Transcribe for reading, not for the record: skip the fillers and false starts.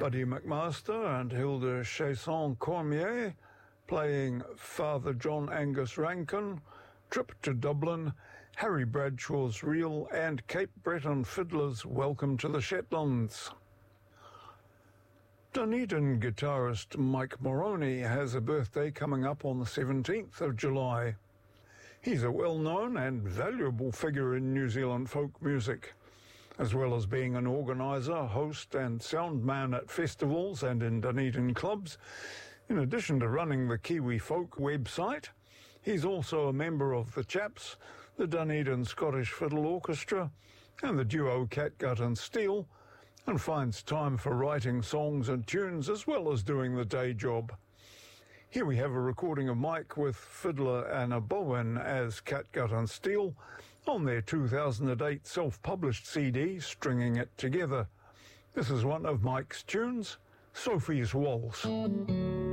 Buddy McMaster and Hilda Chasson-Cormier playing Father John Angus Rankin, Trip to Dublin, Harry Bradshaw's Reel, and Cape Breton Fiddlers' Welcome to the Shetlands. Dunedin guitarist Mike Moroney has a birthday coming up on the 17th of July. He's a well-known and valuable figure in New Zealand folk music, as well as being an organiser, host and sound man at festivals and in Dunedin clubs. In addition to running the Kiwi Folk website, he's also a member of the Chaps, the Dunedin Scottish Fiddle Orchestra and the duo Catgut and Steel, and finds time for writing songs and tunes as well as doing the day job. Here we have a recording of Mike with fiddler Anna Bowen as Catgut and Steel on their 2008 self-published CD, Stringing It Together. This is one of Mike's tunes, Sophie's Waltz.